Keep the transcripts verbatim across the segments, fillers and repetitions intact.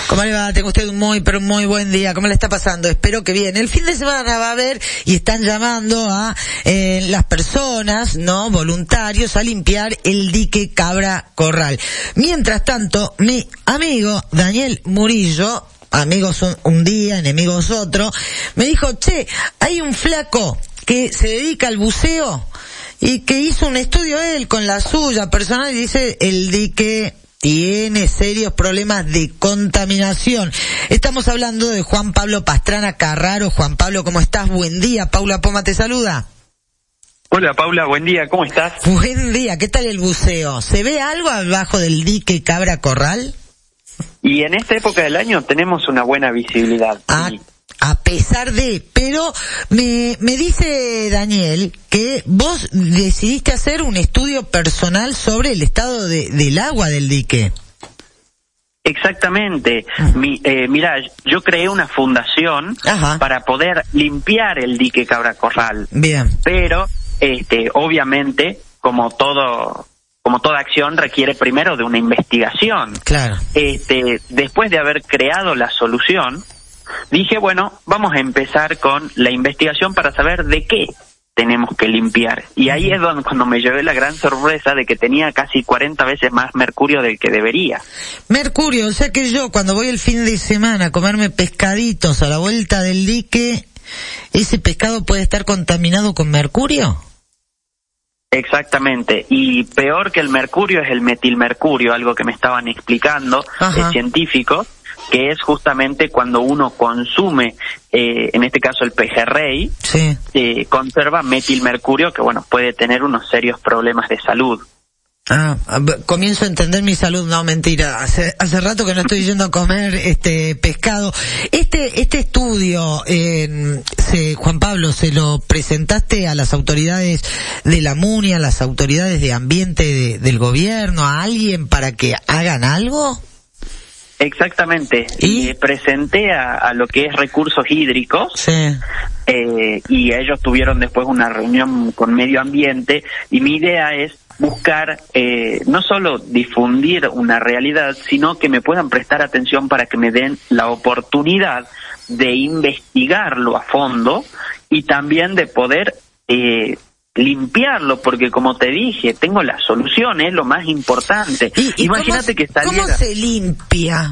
¿Cómo le va? Tengo usted un muy, pero muy buen día. ¿Cómo le está pasando? Espero que bien. El fin de semana va a haber y están llamando a eh, las personas, ¿no? Voluntarios a limpiar el dique Cabra Corral. Mientras tanto, mi amigo Daniel Murillo, amigos un, un día, enemigos otro, me dijo, che, hay un flaco que se dedica al buceo y que hizo un estudio él con la suya personal y dice, el dique tiene serios problemas de contaminación. Estamos hablando de Juan Pablo Pastrana Carraro. Juan Pablo, ¿cómo estás? Buen día. Paula Poma te saluda. Hola Paula, buen día, ¿cómo estás? Buen día, ¿qué tal el buceo? ¿Se ve algo abajo del dique Cabra Corral? Y en esta época del año tenemos una buena visibilidad. Ah, y... a pesar de, pero me, me dice Daniel que vos decidiste hacer un estudio personal sobre el estado de, del agua del dique. Exactamente. Mi, eh, mira, yo creé una fundación Ajá. para poder limpiar el dique Cabra Corral. Bien. Pero, este, obviamente, como todo... como toda acción requiere primero de una investigación. Claro. Este, después de haber creado la solución, dije, bueno, vamos a empezar con la investigación para saber de qué tenemos que limpiar. Y ahí es donde cuando me llevé la gran sorpresa de que tenía casi cuarenta veces más mercurio del que debería. Mercurio, o sea que yo cuando voy el fin de semana a comerme pescaditos a la vuelta del dique, ¿ese pescado puede estar contaminado con mercurio? Exactamente, y peor que el mercurio es el metilmercurio, algo que me estaban explicando eh, científicos, que es justamente cuando uno consume, eh, en este caso el pejerrey, sí. eh, conserva metilmercurio que, bueno, puede tener unos serios problemas de salud. Ah, comienzo a entender mi salud, no, mentira, hace, hace rato que no estoy yendo a comer este pescado. Este, este estudio, eh, se, Juan Pablo, ¿se lo presentaste a las autoridades de la MUNI, a las autoridades de ambiente de, del gobierno, a alguien para que hagan algo? Exactamente, ¿Y? Eh, presenté a, a lo que es recursos hídricos, sí. eh, y ellos tuvieron después una reunión con medio ambiente, y mi idea es buscar eh, no solo difundir una realidad, sino que me puedan prestar atención para que me den la oportunidad de investigarlo a fondo y también de poder eh, limpiarlo, porque como te dije, tengo la solución, es lo más importante. ¿Y, y Imagínate cómo, que saliera... ¿Cómo se limpia?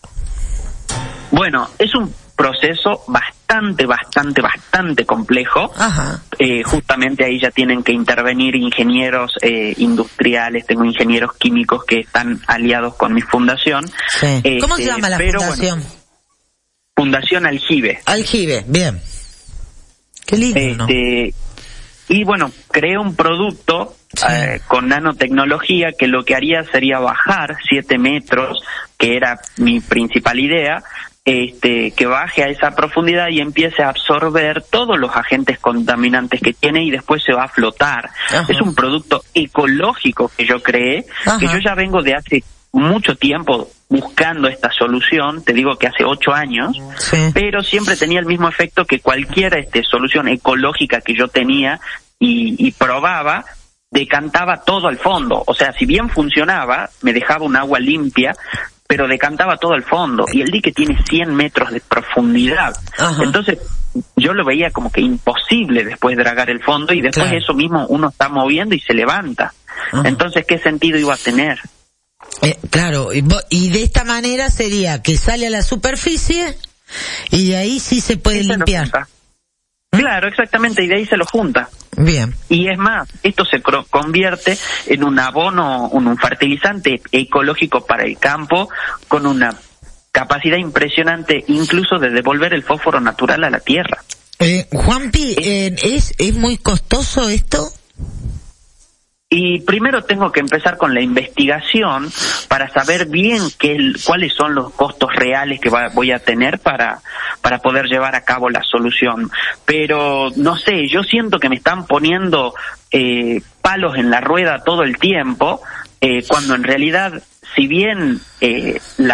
Bueno, es un proceso bastante, bastante, bastante complejo. Ajá. Eh, justamente ahí ya tienen que intervenir ingenieros eh, industriales, tengo ingenieros químicos que están aliados con mi fundación. Sí. Este, ¿Cómo se llama la pero, fundación? Bueno, Fundación Aljibe. Aljibe, bien. Qué lindo, este, ¿no? Y bueno, creé un producto sí. eh, con nanotecnología que lo que haría sería bajar siete metros, que era mi principal idea, este, que baje a esa profundidad y empiece a absorber todos los agentes contaminantes que tiene y después se va a flotar. Ajá. Es un producto ecológico que yo creé, Ajá. que yo ya vengo de hace mucho tiempo buscando esta solución, te digo que hace ocho años, sí. pero siempre tenía el mismo efecto que cualquier este, solución ecológica que yo tenía y, y probaba, decantaba todo al fondo. O sea, si bien funcionaba, me dejaba un agua limpia, pero decantaba todo al fondo, y el dique tiene cien metros de profundidad. Ajá. Entonces yo lo veía como que imposible después dragar el fondo, y después claro. eso mismo uno está moviendo y se levanta. Ajá. Entonces, ¿qué sentido iba a tener? Eh, claro, y, y de esta manera sería que sale a la superficie y de ahí sí se puede limpiar. ¿Mm? Claro, exactamente, y de ahí se lo junta. Bien. Y es más, esto se convierte en un abono, un fertilizante ecológico para el campo con una capacidad impresionante incluso de devolver el fósforo natural a la tierra. Eh, Juanpi, eh, ¿es, ¿es muy costoso esto? Y primero tengo que empezar con la investigación para saber bien qué, cuáles son los costos reales que va, voy a tener para, para poder llevar a cabo la solución. Pero, no sé, yo siento que me están poniendo eh, palos en la rueda todo el tiempo, eh, cuando en realidad, si bien eh, la